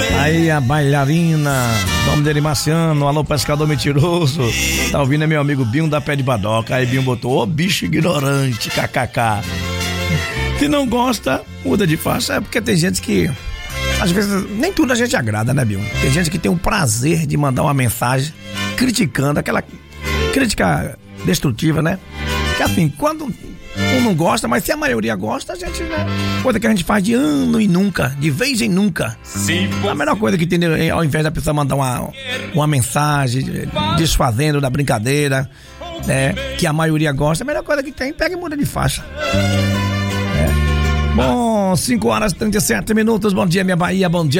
Aí a bailarina, nome dele Marciano, alô pescador mentiroso. Tá ouvindo, é meu amigo Binho da Pé de Badoca. Aí Binho botou, ô bicho ignorante, kkk. Se não gosta, muda de faixa. É porque tem gente que, às vezes, nem tudo a gente agrada, né, Binho? Tem gente que tem o prazer de mandar uma mensagem criticando, aquela crítica destrutiva, né? Que assim, quando um não gosta, mas se a maioria gosta, a gente, né? Coisa que a gente faz de ano e nunca, de vez em nunca. A melhor coisa que tem, ao invés da pessoa mandar uma mensagem desfazendo da brincadeira, né? Que a maioria gosta, a melhor coisa que tem, pega e muda de faixa. Bom, 5 horas e 37 minutos, bom dia minha Bahia, bom dia